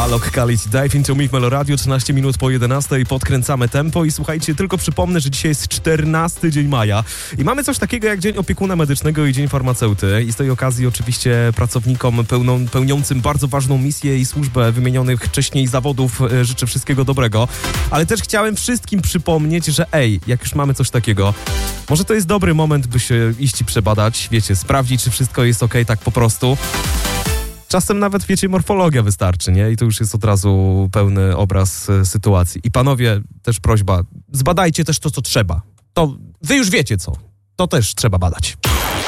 Alok Khalid, Dive Into Me w Melo Radio, 13 minut po 11, podkręcamy tempo i słuchajcie, tylko przypomnę, że dzisiaj jest 14 dzień maja i mamy coś takiego jak Dzień Opiekuna Medycznego i Dzień Farmaceuty i z tej okazji oczywiście pracownikom pełniącym bardzo ważną misję i służbę wymienionych wcześniej zawodów życzę wszystkiego dobrego, ale też chciałem wszystkim przypomnieć, że jak już mamy coś takiego, może to jest dobry moment, by się iść i przebadać, wiecie, sprawdzić, czy wszystko jest okej, tak po prostu. Czasem nawet, wiecie, morfologia wystarczy, nie? I to już jest od razu pełny obraz sytuacji. I panowie, też prośba, zbadajcie też to, co trzeba. To wy już wiecie co. To też trzeba badać.